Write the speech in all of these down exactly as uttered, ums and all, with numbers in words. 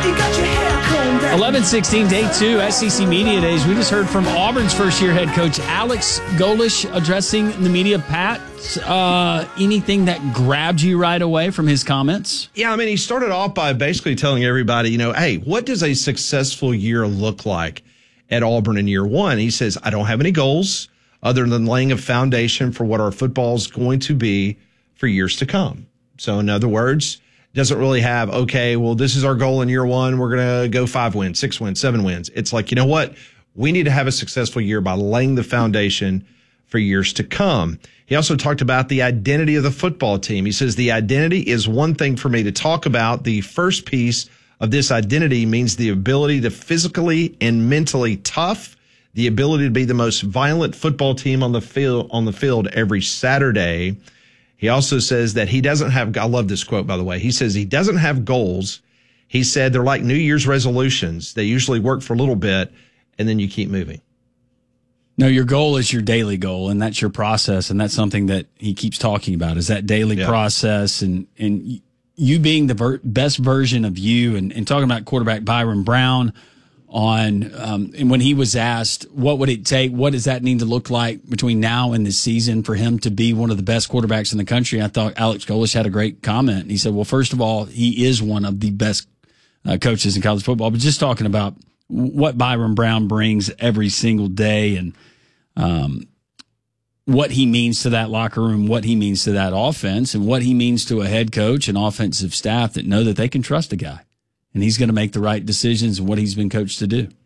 eleven sixteen, day two, S E C Media Days. We just heard from Auburn's first-year head coach, Alex Golesh, addressing the media. Pat, uh, anything that grabbed you right away from his comments? Yeah, I mean, he started off by basically telling everybody, you know, hey, what does a successful year look like at Auburn in year one? He says, I don't have any goals other than laying a foundation for what our football is going to be for years to come. So, in other words, doesn't really have, okay, well, this is our goal in year one. We're going to go five wins, six wins, seven wins. It's like, you know what? We need to have a successful year by laying the foundation for years to come. He also talked about the identity of the football team. He says the identity is one thing for me to talk about. The first piece of this identity means the ability to physically and mentally tough, the ability to be the most violent football team on the field, on the field every Saturday. He also says that he doesn't have, I love this quote, by the way. He says he doesn't have goals. He said they're like New Year's resolutions. They usually work for a little bit, and then you keep moving. No, your goal is your daily goal, and that's your process, and that's something that he keeps talking about, is that daily yeah. process, and, and you being the ver- best version of you, and, and talking about quarterback Byron Brown on, um, and when he was asked, what would it take, what does that need to look like between now and this season for him to be one of the best quarterbacks in the country? I thought Alex Golesh had a great comment. He said, well, first of all, he is one of the best uh, coaches in college football, but just talking about what Byron Brown brings every single day, and um, what he means to that locker room, what he means to that offense, and what he means to a head coach and offensive staff that know that they can trust a guy. And he's going to make the right decisions and what he's been coached to do.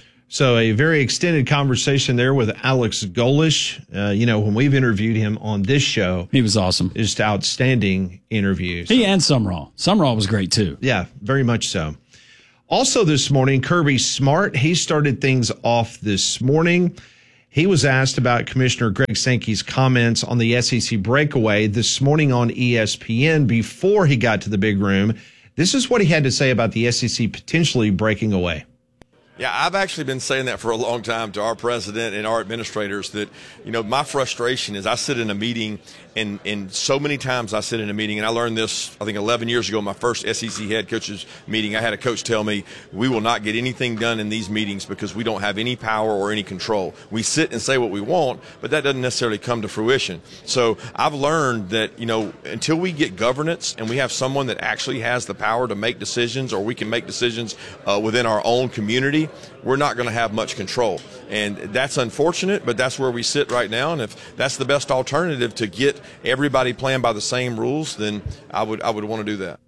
So a very extended conversation there with Alex Golesh. Uh, you know, when we've interviewed him on this show, he was awesome. Just outstanding interviews. He and Sumrall. Sumrall was great too. Yeah, very much so. Also this morning, Kirby Smart, he started things off this morning. He was asked about Commissioner Greg Sankey's comments on the S E C breakaway this morning on E S P N before he got to the big room. This is what he had to say about the S E C potentially breaking away. Yeah, I've actually been saying that for a long time to our president and our administrators that, you know, my frustration is I sit in a meeting and, and so many times I sit in a meeting, and I learned this, I think, eleven years ago, my first S E C head coaches meeting. I had a coach tell me, we will not get anything done in these meetings because we don't have any power or any control. We sit and say what we want, but that doesn't necessarily come to fruition. So I've learned that, you know, until we get governance and we have someone that actually has the power to make decisions, or we can make decisions uh, within our own community, we're not going to have much control. And that's unfortunate, but that's where we sit right now. And if that's the best alternative to get everybody playing by the same rules, then I would I would want to do that.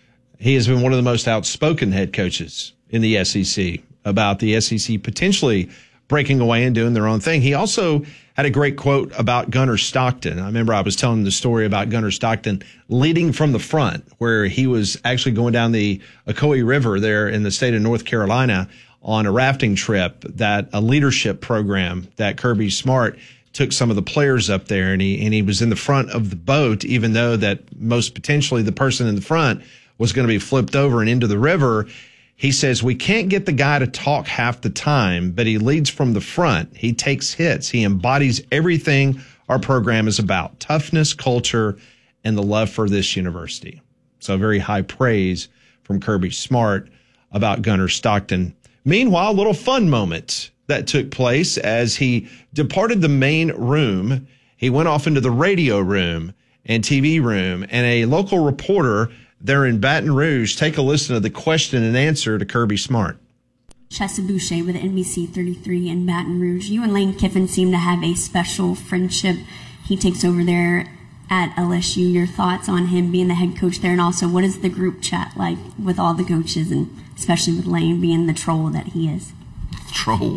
He has been one of the most outspoken head coaches in the S E C about the S E C potentially breaking away and doing their own thing. He also had a great quote about Gunnar Stockton. I remember I was telling the story about Gunnar Stockton leading from the front, where he was actually going down the Ocoee River there in the state of North Carolina on a rafting trip, that a leadership program that Kirby Smart took some of the players up there, and he and he was in the front of the boat, even though that most potentially the person in the front was going to be flipped over and into the river. He says, we can't get the guy to talk half the time, but he leads from the front. He takes hits. He embodies everything our program is about: toughness, culture, and the love for this university. So very high praise from Kirby Smart about Gunnar Stockton. Meanwhile, a little fun moment that took place as he departed the main room. He went off into the radio room and T V room, and a local reporter there in Baton Rouge, take a listen to the question and answer to Kirby Smart. Chessa Boucher with N B C thirty-three in Baton Rouge. You and Lane Kiffin seem to have a special friendship. He takes over there at L S U. Your thoughts on him being the head coach there, and also what is the group chat like with all the coaches, and especially with Lane being the troll that he is? Troll?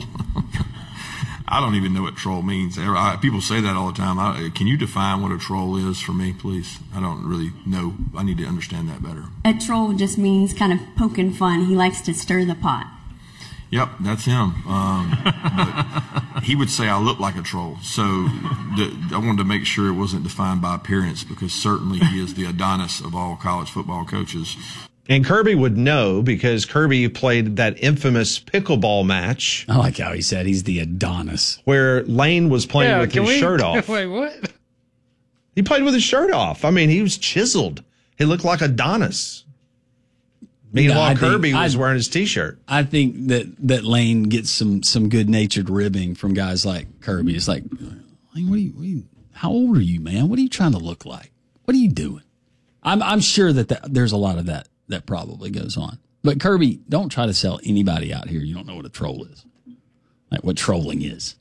I don't even know what troll means. I, people say that all the time. I, can you define what a troll is for me, please? I don't really know. I need to understand that better. A troll just means kind of poking fun. He likes to stir the pot. Yep, that's him. Um, but he would say I look like a troll. So the, I wanted to make sure it wasn't defined by appearance, because certainly he is the Adonis of all college football coaches. And Kirby would know, because Kirby played that infamous pickleball match. I like how he said he's the Adonis, where Lane was playing yeah, with his we, shirt off. Wait, what? He played with his shirt off. I mean, he was chiseled. He looked like Adonis. Meanwhile, No, Kirby think, was I, wearing his T-shirt. I think that, that Lane gets some some good natured ribbing from guys like Kirby. It's like, Lane, what are you, what are you? How old are you, man? What are you trying to look like? What are you doing? I'm I'm sure that, that there's a lot of that that probably goes on. But Kirby, don't try to sell anybody out here. You don't know what a troll is, like what trolling is.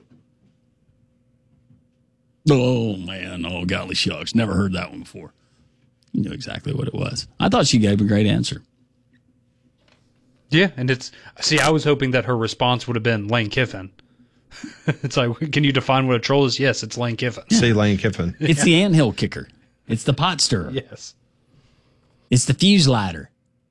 Oh man, oh golly shucks, never heard that one before. You knew exactly what it was. I thought she gave a great answer. Yeah, and it's see, I was hoping that her response would have been Lane Kiffin. It's like, can you define what a troll is? Yes, it's Lane Kiffin. Yeah. See Lane Kiffin. It's yeah. the anthill kicker. It's the pot stirrer. Yes. It's the fuse lighter.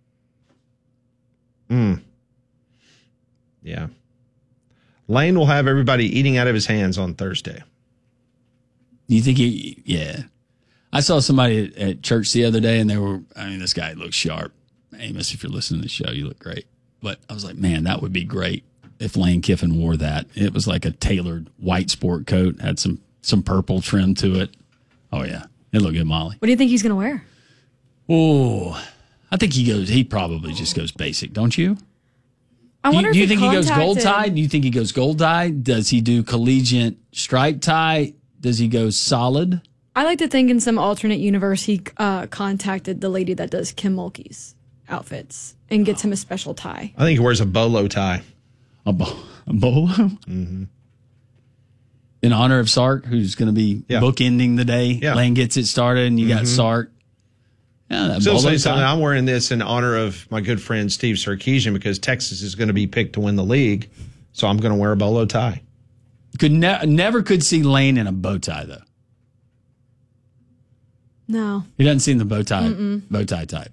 Mm. Yeah. Lane will have everybody eating out of his hands on Thursday. You think he, yeah. I saw somebody at, at church the other day and they were, I mean, this guy looks sharp. Amos, if you're listening to the show, you look great. But I was like, man, that would be great if Lane Kiffin wore that. It was like a tailored white sport coat, had some, some purple trim to it. Oh, yeah. It looked good, Molly. What do you think he's going to wear? Oh, I think he goes, he probably just goes basic, don't you? I do wonder you, do you if he think he goes gold contacted- tie? Do you think he goes gold tie? Does he do collegiate stripe tie? Does he go solid? I like to think in some alternate universe he uh, contacted the lady that does Kim Mulkey's outfits and gets him a special tie. I think he wears a bolo tie. A, bo- a bolo? Mm-hmm. In honor of Sark, who's going to be yeah. bookending the day. Yeah. Lane gets it started, and you mm-hmm. got Sark. Yeah, that so bolo say tie. something. I'm wearing this in honor of my good friend Steve Sarkisian because Texas is going to be picked to win the league. So I'm going to wear a bolo tie. Could ne- never could see Lane in a bow tie, though. No. He doesn't seem the bow tie, Mm-mm. bow tie type.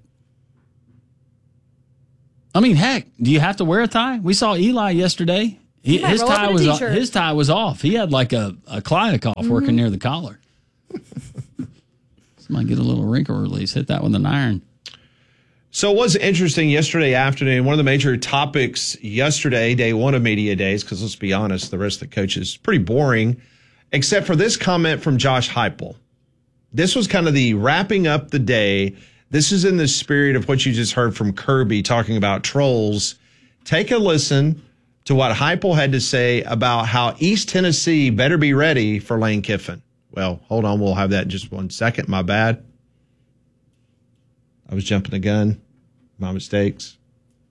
I mean, heck, do you have to wear a tie? We saw Eli yesterday. He, He might his roll up tie in a was off, t-shirt. his tie was off. He had like a, a Kliakov Mm-hmm. working near the collar. Somebody get a little wrinkle release. Hit that with an iron. So it was interesting yesterday afternoon. One of the major topics yesterday, day one of media days, because let's be honest, the rest of the coaches pretty boring, except for this comment from Josh Heupel. This was kind of the wrapping up the day. This is in the spirit of what you just heard from Kirby talking about trolls. Take a listen to what Heupel had to say about how East Tennessee better be ready for Lane Kiffin. Well, hold on. We'll have that in just one second. My bad. I was jumping the gun. My mistakes.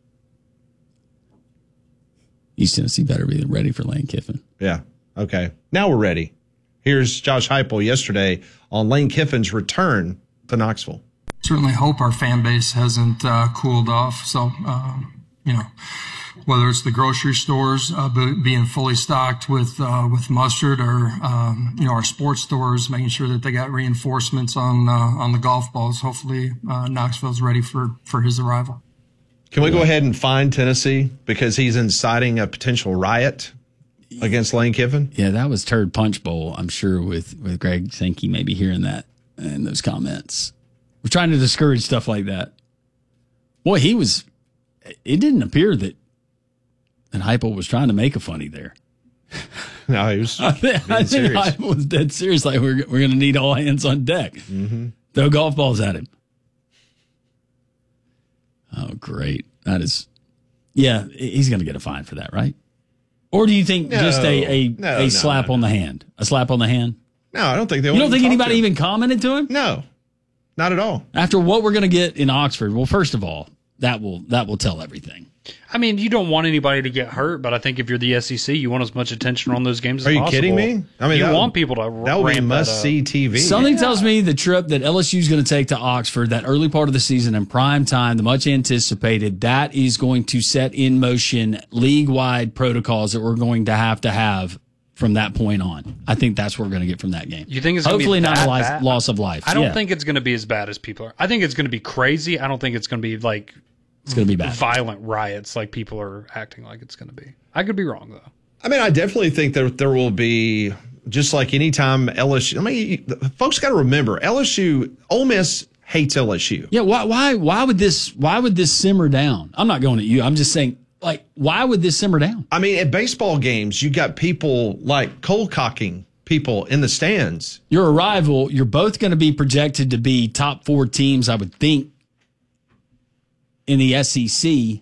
East Tennessee better be ready for Lane Kiffin. Yeah. Okay. Now we're ready. Here's Josh Heupel yesterday on Lane Kiffin's return to Knoxville. Certainly hope our fan base hasn't uh, cooled off. So, um, you know, whether it's the grocery stores uh, be, being fully stocked with uh, with mustard, or um, you know, our sports stores making sure that they got reinforcements on uh, on the golf balls. Hopefully, uh, Knoxville's ready for for his arrival. Can we go ahead and fine Tennessee because he's inciting a potential riot against Lane Kiffin? Yeah, that was Turd Punch Bowl, I'm sure, with, with Greg Sankey maybe hearing that in those comments. We're trying to discourage stuff like that. Boy, he was, it didn't appear that, that Heupel was trying to make a funny there. No, he was I think, I think Heupel was dead serious. Like, we're, we're going to need all hands on deck. Mm-hmm. Throw golf balls at him. Oh, great. That is, yeah, he's going to get a fine for that, right? Or do you think No, just a a, no, a no, slap no, on no. the hand? A slap on the hand? No, I don't think they You don't think talk anybody to him. even commented to him? No, not at all. After what we're going to get in Oxford, well, first of all, that will that will tell everything. I mean, you don't want anybody to get hurt, but I think if you're the S E C, you want as much attention on those games as Are you possible. kidding me? I mean, you that want would- people to That would be ramp must up. see T V. Something tells me the trip that L S U is going to take to Oxford, that early part of the season in prime time, the much anticipated, that is going to set in motion league-wide protocols that we're going to have to have from that point on. I think that's what we're going to get from that game. You think it's gonna hopefully be not that a life, bad? loss of life? I don't Yeah, think it's going to be as bad as people are. I think it's going to be crazy. I don't think it's going to be like it's going to be bad. violent riots like people are acting like it's going to be. I could be wrong though. I mean, I definitely think that there will be, just like any time L S U. I mean, folks got to remember, L S U, Ole Miss hates L S U. Yeah, why why why would this why would this simmer down? I'm not going at you. I'm just saying, like, why would this simmer down? I mean, at baseball games, you got people like cold cocking people in the stands. Your arrival, you're both going to be projected to be top four teams, I would think. in the S E C.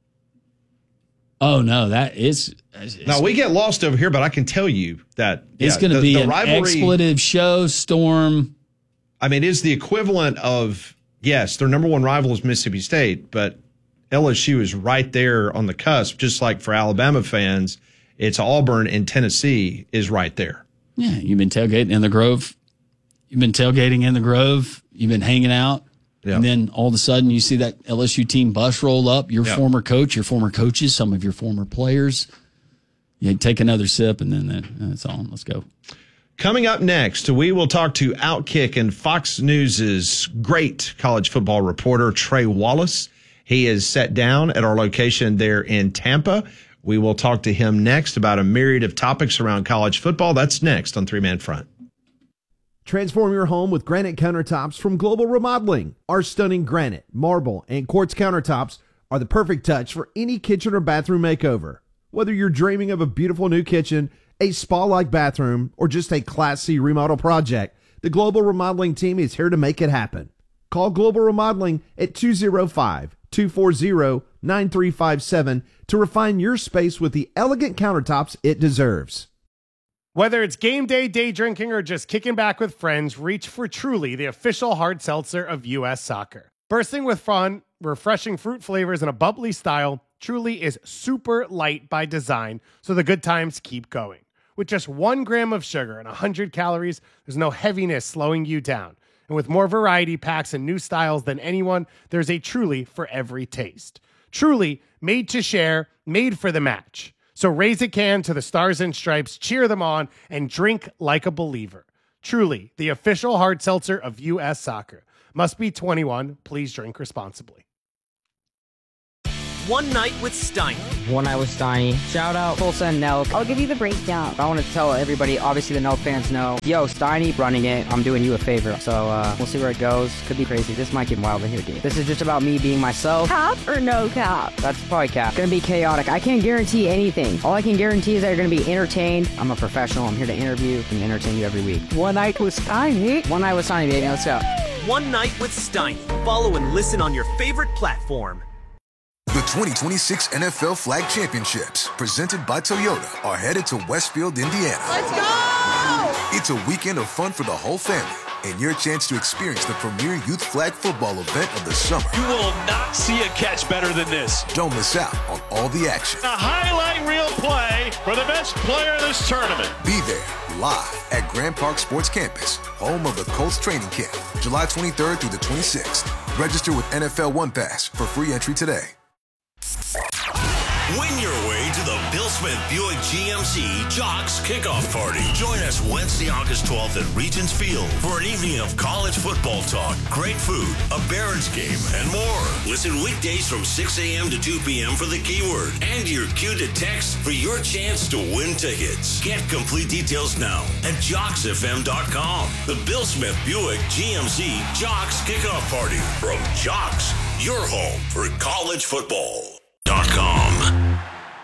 Oh no, that is. Now we get lost over here, but I can tell you that it's yeah, going to be the an rivalry, expletive show storm. I mean, it's the equivalent of, yes, their number one rival is Mississippi State, but L S U is right there on the cusp. Just like for Alabama fans, it's Auburn, and Tennessee is right there. Yeah, you've been tailgating in the Grove. You've been tailgating in the Grove. You've been hanging out. Yeah. And then all of a sudden you see that L S U team bus roll up, your yeah. former coach, your former coaches, some of your former players. You take another sip, and then that's on. Let's go. Coming up next, we will talk to Outkick and Fox News' great college football reporter, Trey Wallace. He is set down at our location there in Tampa. We will talk to him next about a myriad of topics around college football. That's next on Three Man Front. Transform your home with granite countertops from Global Remodeling. Our stunning granite, marble, and quartz countertops are the perfect touch for any kitchen or bathroom makeover. Whether you're dreaming of a beautiful new kitchen, a spa-like bathroom, or just a Class C remodel project, the Global Remodeling team is here to make it happen. Call Global Remodeling at two oh five, two four zero, nine three five seven to refine your space with the elegant countertops it deserves. Whether it's game day, day drinking, or just kicking back with friends, reach for Truly, the official hard seltzer of U S Soccer. Bursting with fun, refreshing fruit flavors, and a bubbly style, Truly is super light by design, so the good times keep going. With just one gram of sugar and one hundred calories, there's no heaviness slowing you down. And with more variety packs and new styles than anyone, there's a Truly for every taste. Truly, made to share, made for the match. So raise a can to the Stars and Stripes, cheer them on, and drink like a believer. Truly, the official hard seltzer of U S Soccer. Must be twenty-one. Please drink responsibly. One Night with Steiny. One Night with Steiny. Shout out Tulsa and Nelk. I'll give you the breakdown. I want to tell everybody, obviously the Nelk fans know, yo, Steiny running it. I'm doing you a favor. So uh, we'll see where it goes. Could be crazy. This might get wild in here, dude. This is just about me being myself. Cap or no cap? That's probably cap. Gonna be chaotic. I can't guarantee anything. All I can guarantee is that you're gonna be entertained. I'm a professional. I'm here to interview and entertain you every week. One Night with Steiny. One Night with Steiny, baby. Let's go. One Night with Steiny. Follow and listen on your favorite platform. The twenty twenty-six N F L Flag Championships, presented by Toyota, are headed to Westfield, Indiana. Let's go! It's a weekend of fun for the whole family, and your chance to experience the premier youth flag football event of the summer. You will not see a catch better than this. Don't miss out on all the action. A highlight reel play for the best player of this tournament. Be there, live at Grand Park Sports Campus, home of the Colts training camp, July twenty-third through the twenty-sixth. Register with N F L One Pass for free entry today. Win your way to the Bill Smith Buick G M C Jocks Kickoff Party. Join us Wednesday, August twelfth at Regents Field for an evening of college football talk, great food, a Barons game, and more. Listen weekdays from six a.m. to two p.m. for the keyword and your cue to text for your chance to win tickets. Get complete details now at jocks f m dot com. The Bill Smith Buick G M C Jocks Kickoff Party from Jocks, your home for college football. Dot com.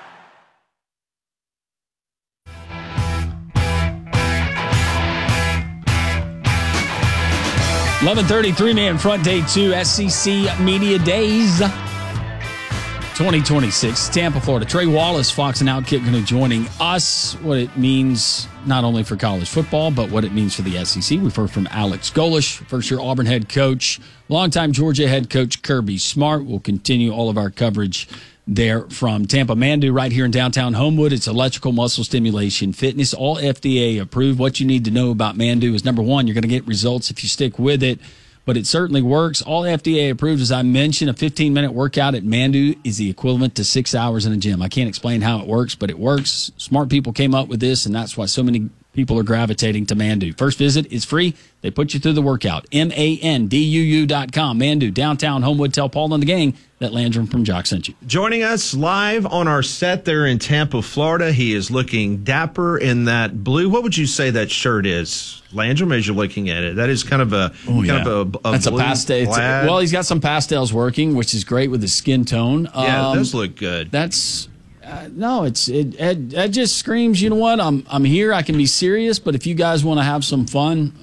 eleven thirty-three man front day two S E C Media Days twenty twenty-six, Tampa, Florida. Trey Wallace, Fox and Outkick, going to joining us. What it means not only for college football, but what it means for the S E C. We've heard from Alex Golesh, first year Auburn head coach, longtime Georgia head coach Kirby Smart. We'll continue all of our coverage there from Tampa. Mandu right here in downtown Homewood. It's electrical muscle stimulation fitness, all F D A approved. What you need to know about Mandu is, number one, you're going to get results if you stick with it, but it certainly works. All F D A approved. As I mentioned, a fifteen minute workout at Mandu is the equivalent to six hours in a gym. I can't explain how it works, but it works. Smart people came up with this, and that's why so many people are gravitating to Mandu. First visit is free. They put you through the workout. M A N D U U dot com. Mandu, downtown Homewood. Tell Paul and the gang that Landrum from Jock sent you. Joining us live on our set there in Tampa, Florida. He is looking dapper in that blue. What would you say that shirt is, Landrum, as you're looking at it? That is kind of a oh, kind yeah. of a, a That's blue a pastel. plaid. Well, he's got some pastels working, which is great with his skin tone. Yeah, um, it does look good. That's uh, no, it's it, it. It just screams. You know what? I'm I'm here. I can be serious, but if you guys want to have some fun, um,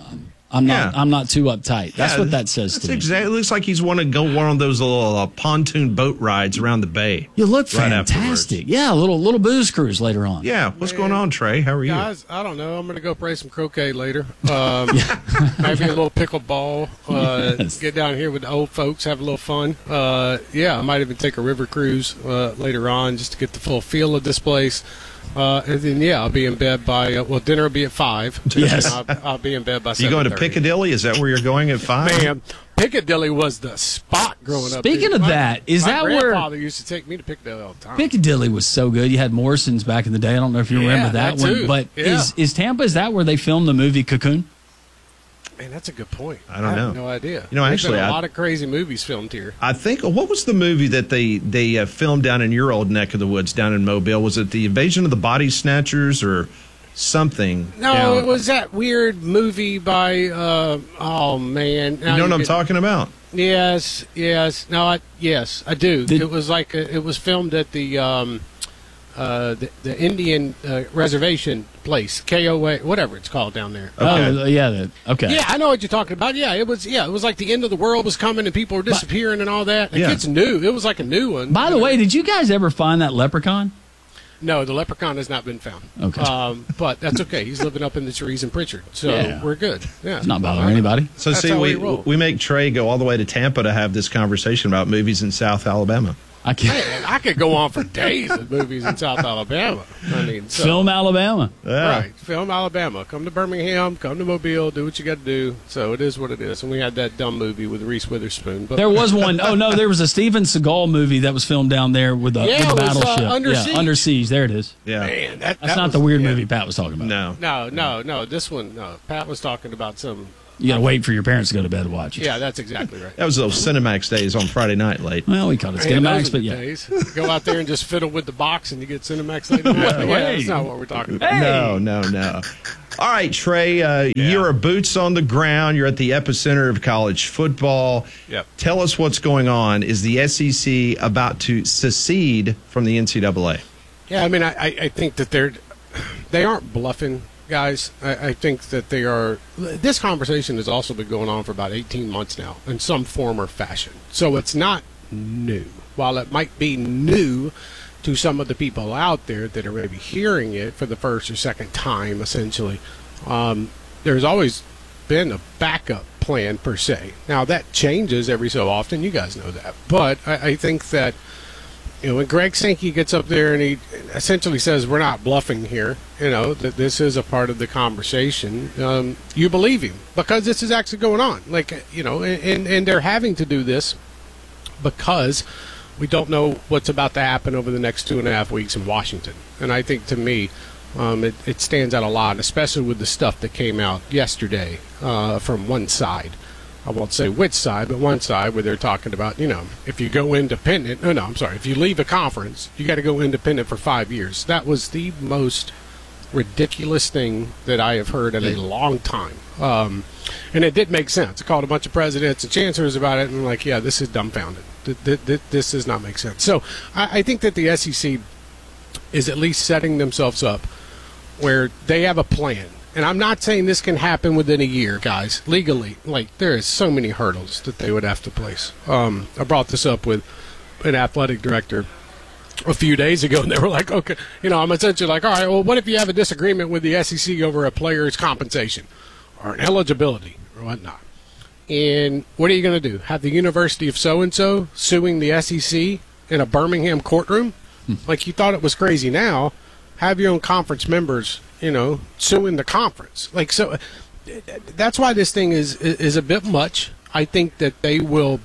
I'm not. Yeah. I'm not too uptight. That's Yeah, what that says That's to me. exactly. It looks like he's want to go one of those little uh, pontoon boat rides around the bay. You look right fantastic. Yeah, a little little booze cruise later on. Yeah. What's going on, Trey? How are you? Guys, I don't know. I'm going to go play some croquet later. Um, maybe a little pickleball. Uh, Yes. Get down here with the old folks, have a little fun. Uh, yeah, I might even take a river cruise uh, later on just to get the full feel of this place. Uh, and then, yeah, I'll be in bed by, uh, well, dinner will be at five. Yes. I'll, I'll be in bed by You seven going to thirty. Piccadilly? Is that where you're going at five? Man, Piccadilly was the spot growing up. Speaking dude. of My- that, is my that where- grandfather used to take me to Piccadilly all the time. Piccadilly was so good. You had Morrison's back in the day. I don't know if you Yeah, remember that, that one. too. But Yeah. is is Tampa? Is that where they filmed the movie Cocoon? Man, that's a good point. I don't I know. have no idea. You know, There's actually, been a I- lot of crazy movies filmed here. I think what was the movie that they they uh, filmed down in your old neck of the woods down in Mobile? Was it the Invasion of the Body Snatchers or something? No, down- it was that weird movie by. Uh, oh man, You know what I'm talking about? Yes, yes. No, I yes, I do. it was like a, it was filmed at the um, uh, the, the Indian uh, reservation place, K O A, whatever it's called down there. Oh, yeah. the- Okay. Yeah, I know what you're talking about. Yeah, it was. Yeah, it was like the end of the world was coming and people were disappearing and all that. Like, Yeah. It's new. It was like a new one. By the way, did you guys ever find that leprechaun? No, the leprechaun has not been found. Okay. Um, but that's okay. He's living up in the trees in Pritchard, so Yeah. we're good. Yeah, It's not bothering anybody. So That's see, how we we roll. we make Trey go all the way to Tampa to have this conversation about movies in South Alabama. I can't. Man, I could go on for days with movies in South Alabama. I mean, so, Film Alabama. Right, film Alabama. Come to Birmingham, come to Mobile, do what you got to do. So it is what it is. And we had that dumb movie with Reese Witherspoon. But There was one oh no, there was a Steven Seagal movie that was filmed down there with the, Yeah, with the it was, uh, battleship. Under yeah, Siege. Under Siege. There it is. Yeah. Man, that, That's that not was- the weird yeah. movie Pat was talking about. No. No, no, no. This one, no. Pat was talking about some. You got to wait for your parents to go to bed to watch it. Yeah, that's exactly right. That was those Cinemax days on Friday night late. Well, we called it Man, those Cinemax, are but the yeah. days. Go out there and just fiddle with the box and you get Cinemax later. yeah, that's not what we're talking about. No, no, no. All right, Trey, uh, you're a boots on the ground. You're at the epicenter of college football. Yep. Tell us what's going on. Is the S E C about to secede from the N C double A? Yeah, I mean, I, I I think that they're they aren't bluffing, guys. I, I think that they are. This conversation has also been going on for about eighteen months now, in some form or fashion. So it's not new. While it might be new to some of the people out there that are maybe hearing it for the first or second time, essentially, um, there's always been a backup plan per se. Now that changes every so often. You guys know that, but I, I think that. You know, when Greg Sankey gets up there and he essentially says, we're not bluffing here, you know, that this is a part of the conversation, um, you believe him because this is actually going on. Like, you know, and, and they're having to do this because we don't know what's about to happen over the next two and a half weeks in Washington. And I think to me, um, it, it stands out a lot, especially with the stuff that came out yesterday uh, from one side. I won't say which side, but one side where they're talking about, you know, if you go independent, no, no, I'm sorry, if you leave a conference, you got to go independent for five years. That was the most ridiculous thing that I have heard in a long time. Um, and it did make sense. I called a bunch of presidents and chancellors about it, and like, yeah, this is dumbfounded. Th- th- th- This does not make sense. So I, I think that the S E C is at least setting themselves up where they have a plan. And I'm not saying this can happen within a year, guys. Legally, like, there is so many hurdles that they would have to place. Um, I brought this up with an athletic director a few days ago, and they were like, okay, you know, I'm essentially like, all right, well, what if you have a disagreement with the S E C over a player's compensation or an eligibility or whatnot? And what are you going to do? Have the University of so-and-so suing the S E C in a Birmingham courtroom? Like, you thought it was crazy now. Have your own conference members, you know, suing the conference. Like, so that's why this thing is is a bit much. I think that they will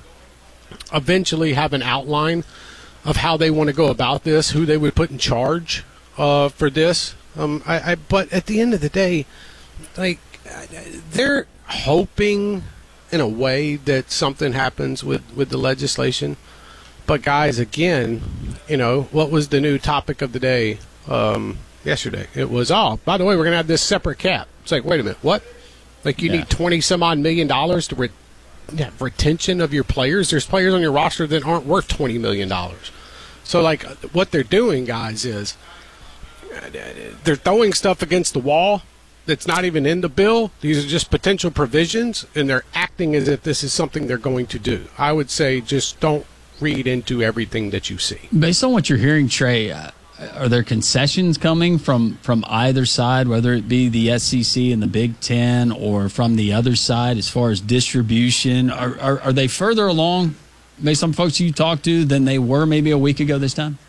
eventually have an outline of how they want to go about this, who they would put in charge uh, for this. Um, I, I, but at the end of the day, like, they're hoping in a way that something happens with, with the legislation. But guys, again, you know, what was the new topic of the day um, yesterday? It was, oh, by the way, we're going to have this separate cap. It's like, wait a minute, what? Like, you Yeah. need twenty some odd million dollars to re- yeah, retention of your players? There's players on your roster that aren't worth twenty million dollars. So, like, what they're doing, guys, is they're throwing stuff against the wall that's not even in the bill. These are just potential provisions, and they're acting as if this is something they're going to do. I would say just don't read into everything that you see. Based on what you're hearing, Trey, uh, are there concessions coming from, from either side, whether it be the S E C and the Big Ten or from the other side as far as distribution? Are, are, are they further along, based on folks you talked to, than they were maybe a week ago this time?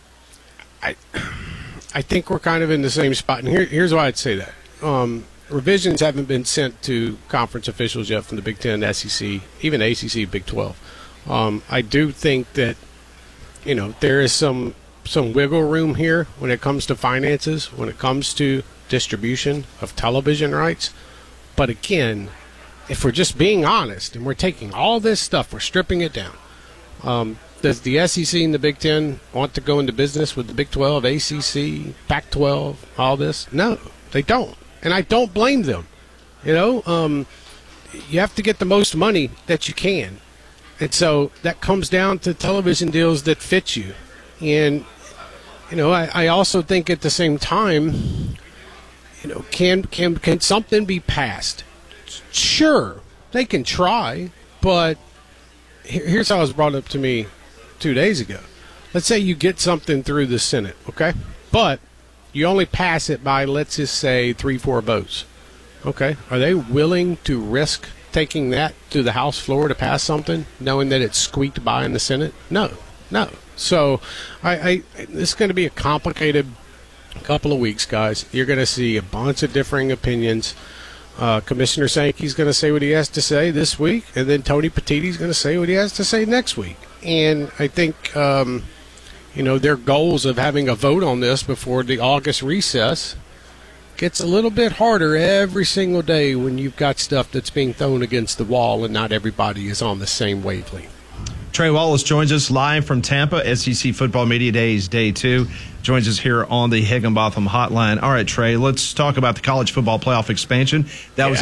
I I think we're kind of in the same spot. And here, here's why I'd say that. Um, revisions haven't been sent to conference officials yet from the Big Ten, S E C, even A C C, Big twelve. Um, I do think that, you know, there is some some wiggle room here when it comes to finances, when it comes to distribution of television rights. But again, if we're just being honest and we're taking all this stuff, we're stripping it down. Um, does the S E C and the Big Ten want to go into business with the Big twelve, A C C, Pac twelve, all this? No, they don't. And I don't blame them. You know, um, you have to get the most money that you can. And so that comes down to television deals that fit you. And, you know, I, I also think at the same time, you know, can can can something be passed? Sure, they can try, but here's how it was brought up to me two days ago. Let's say you get something through the Senate, okay? But you only pass it by, let's just say, three, four votes. Okay, are they willing to risk taking that to the House floor to pass something, knowing that it's squeaked by in the Senate? No, no. So I, I this is going to be a complicated couple of weeks, guys. You're going to see a bunch of differing opinions. Uh, Commissioner Sankey's going to say what he has to say this week, and then Tony Petitti's going to say what he has to say next week. And I think, um, you know, their goals of having a vote on this before the August recess gets a little bit harder every single day when you've got stuff that's being thrown against the wall and not everybody is on the same wavelength. Trey Wallace joins us live from Tampa. S E C Football Media Days, Day two. Joins us here on the Higginbotham Hotline. All right, Trey, let's talk about the college football playoff expansion. That yeah. was